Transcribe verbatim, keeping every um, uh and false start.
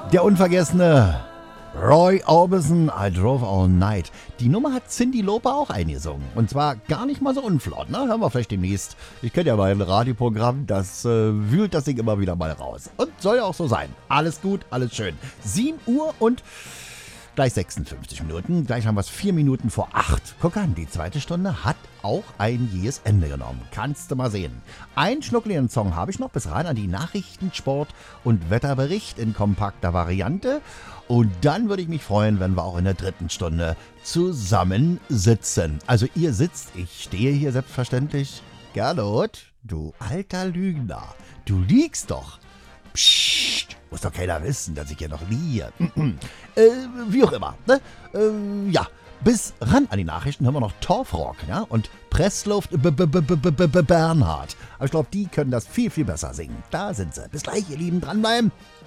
Der unvergessene Roy Orbison, I Drove All Night. Die Nummer hat Cyndi Lauper auch eingesungen. Und zwar gar nicht mal so unflott, ne? Hören wir vielleicht demnächst. Ich kenne ja mein Radioprogramm, das äh, wühlt das Ding immer wieder mal raus. Und soll ja auch so sein. Alles gut, alles schön. sieben Uhr und gleich sechsundfünfzig Minuten. Gleich haben wir es vier Minuten vor acht. Guck an, die zweite Stunde hat auch ein jähes Ende genommen. Kannst du mal sehen. Einen schnuckeligen Song habe ich noch bis rein an die Nachrichten, Sport und Wetterbericht in kompakter Variante. Und dann würde ich mich freuen, wenn wir auch in der dritten Stunde zusammen sitzen. Also ihr sitzt, ich stehe hier selbstverständlich. Gernot, du alter Lügner, du liegst doch. Psst, muss doch keiner wissen, dass ich hier noch liege. äh, wie auch immer, ne? Äh, ja, bis ran an die Nachrichten hören wir noch Torfrock, ja? Und Pressluft B -B -B -B -B -B Bernhard. Aber ich glaube, die können das viel, viel besser singen. Da sind sie. Bis gleich, ihr Lieben, dranbleiben.